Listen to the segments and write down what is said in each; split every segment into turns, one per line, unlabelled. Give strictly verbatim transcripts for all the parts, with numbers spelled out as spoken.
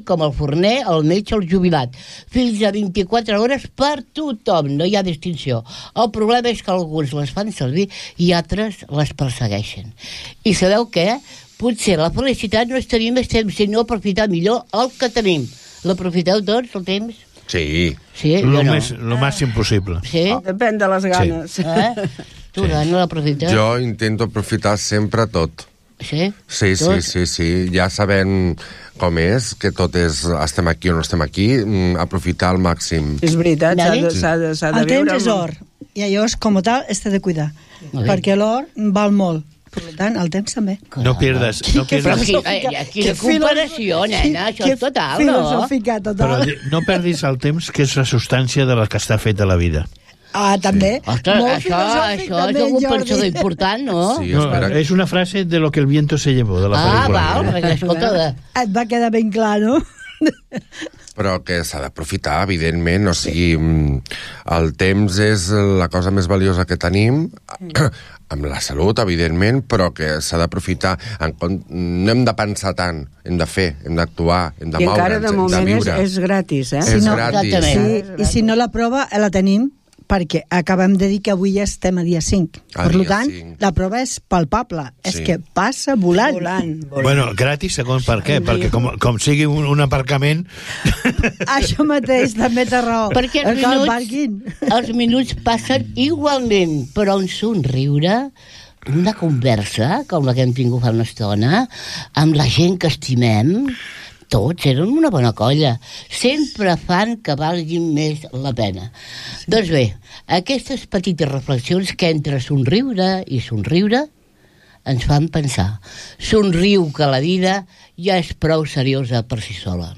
com el forner, el metge, el jubilat. Fins a vint-i-quatre hores per tothom, no hi ha distinció. El problema és que alguns les fan servir i altres les persegueixen. I sabeu què? Potser la felicitat no és tenir més temps, sinó aprofitar millor el que tenim. L'aprofiteu tots, el temps?
Sí.
Sí,
lo,
jo no.
més, lo màxim possible.
Sí?
Depèn de les ganes.
Sí. Eh? Tu, sí. no l'aprofites?
Jo intento aprofitar sempre tot.
Sí?
Sí, sí,
Tot?
sí, sí. Ja sabent com és, que tot és... Estem aquí o no estem aquí, aprofitar al màxim.
És veritat, s'ha de,
Sí.
s'ha de, s'ha de
El
viure...
temps és or, i llavors, com a tal, este de cuidar. Perquè l'or val molt. Per tant, el temps també.
No pierdes... No
Però
pierdes
qui, eh, quina comparació, nena, això és total, no?
Filosòfica,
però
total.
di- no perdis el temps, que és la substància de la que està feta la vida.
Ah, també.
Ostres,
Molt
això,
filosòfic,
això és
també,
algun
Jordi.
pensador important, no?
Sí,
No,
espera.
és una frase de lo que el viento se llevó, de la
Ah,
pel·lícula.
val, perquè, escolta, de...
Et va quedar ben clar, no?
Però que s'ha d'aprofitar, evidentment. O sigui, el temps és la cosa més valiosa que tenim, amb la salut, evidentment, però que s'ha d'aprofitar. En compte, no hem de pensar tant, hem de fer, hem d'actuar, hem de
I encara
moure'ns,
de
hem de
moment és,
viure.
és gratis, eh?
És
no,
gratis.
exactament.
Sí, i si no la prova, la tenim, perquè acabem de dir que avui ja estem a dia cinc.
A
Per
dia
tant,
cinc.
la prova és palpable.
Sí.
És que passa volant.
Volant, volant.
Bueno, gratis, segons per què, perquè com, com sigui un, un aparcament...
Això mateix, també té raó.
Perquè els
El car
minuts,
parking.
els minuts passen igualment, però un somriure, una conversa, com la que hem tingut fa una estona, amb la gent que estimem, tots eren una bona colla. Sempre fan que valguin més la pena. Sí. Doncs bé, aquestes petites reflexions que entre somriure i somriure ens fan pensar. Somriu que la vida ja és prou seriosa per si sola.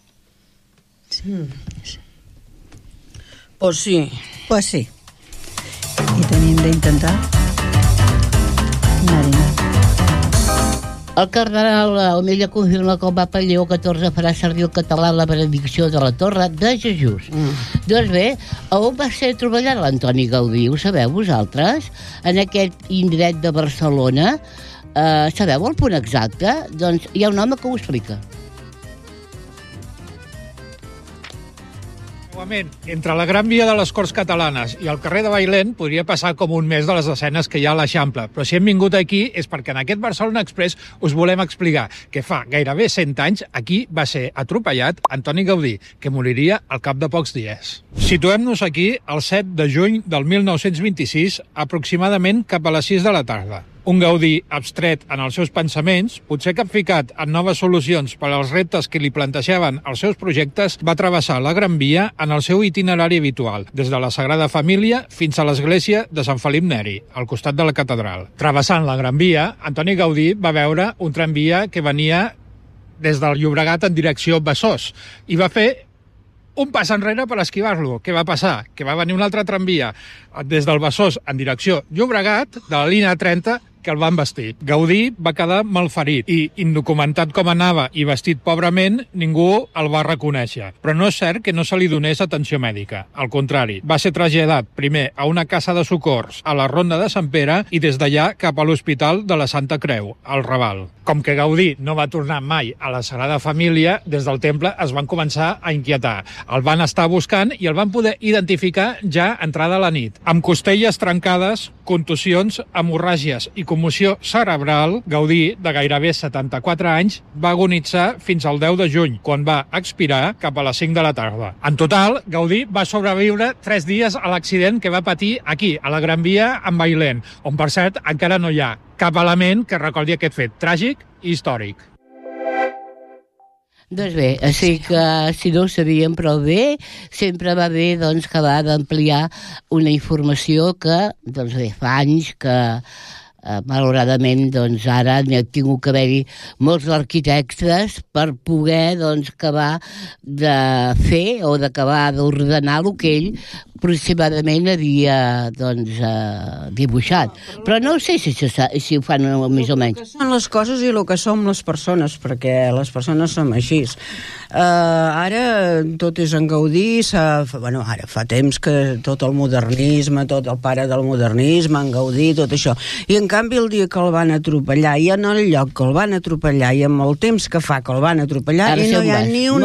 Pues sí.
Pues sí. I tenim d'intentar anar-hi.
El cardenal Omella confirma que el papa Lleó catorze farà servir el català en la benedicció de la Torre de Jesús. Mm. Doncs bé, on va ser treballat l'Antoni Gaudí? Ho sabeu vosaltres? En aquest indret de Barcelona. Eh, sabeu el punt exacte? Doncs hi ha un home que ho explica.
Entre la Gran Via de les Corts Catalanes i el carrer de Bailén podria passar com un mes de les escenes que hi ha a l'Eixample, però si hem vingut aquí és perquè en aquest Barcelona Express us volem explicar que fa gairebé cent anys aquí va ser atropellat Antoni Gaudí, que moriria al cap de pocs dies. Situem-nos aquí el set de juny del mil nou-cents vint-i-sis, aproximadament cap a les sis de la tarda. Un Gaudí abstret en els seus pensaments, potser capficat en noves solucions per als reptes que li plantejaven els seus projectes, va travessar la Gran Via en el seu itinerari habitual, des de la Sagrada Família fins a l'església de Sant Felip Neri, al costat de la catedral. Travessant la Gran Via, Antoni Gaudí va veure un tramvia que venia des del Llobregat en direcció Besòs i va fer un pas enrere per esquivar-lo. Què va passar? Que va venir un altre tramvia des del Besòs en direcció Llobregat, de la línia trenta, que el van vestir. Gaudí va quedar malferit i, indocumentat com anava i vestit pobrament, ningú el va reconèixer. Però no és cert que no se li donés atenció mèdica. Al contrari, va ser traslladat primer a una casa de socors a la Ronda de Sant Pere i des d'allà cap a l'Hospital de la Santa Creu, al Raval. Com que Gaudí no va tornar mai a la Sagrada Família, des del temple es van començar a inquietar. El van estar buscant i el van poder identificar ja entrada la nit. Amb costelles trencades, contusions, hemorràgies i commoció cerebral, Gaudí, de gairebé setanta-quatre anys, va agonitzar fins al deu de juny, quan va expirar cap a les cinc de la tarda. En total, Gaudí va sobreviure tres dies a l'accident que va patir aquí, a la Gran Via, amb Bailén, on, per cert, encara no hi ha cap element que recordi aquest fet tràgic i històric.
Doncs bé, així que si no ho sabíem prou bé, sempre va bé doncs, que va d'ampliar una informació que doncs, bé, fa anys que eh, malauradament doncs, ara n'hi ha tingut que haver-hi molts arquitectes per poder doncs, acabar de fer o d'acabar d'ordenar el que ell aproximadament havia doncs, eh, dibuixat. Però no sé si, si, si ho fan més o menys.
Són les coses i el que som les persones, perquè les persones som així. Uh, ara tot és en Gaudí, bueno, ara fa temps que tot el modernisme, tot el pare del modernisme, en Gaudí, tot això. I en canvi el dia que el van atropellar i en el lloc que el van atropellar i amb el temps que fa que el van atropellar,
Ara
i no
sí
hi ha
vas.
ni una